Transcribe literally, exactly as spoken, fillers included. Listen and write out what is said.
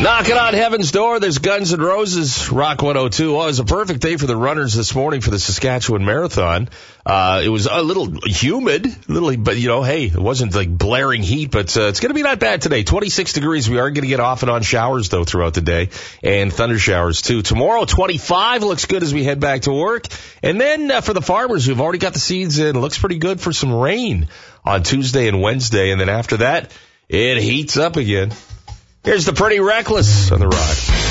Knocking on heaven's door, there's Guns N' Roses, Rock one oh two. Oh, it was a perfect day for the runners this morning for the Saskatchewan Marathon. Uh, it was a little humid, a little, but you know, hey, it wasn't like blaring heat, but uh, it's going to be not bad today. twenty-six degrees. We are going to get off and on showers though throughout the day, and thunder showers too. Tomorrow, twenty-five, looks good as we head back to work. And then uh, for the farmers who've already got the seeds in, it looks pretty good for some rain on Tuesday and Wednesday. And then after that, it heats up again. Here's the Pretty Reckless on the Rock.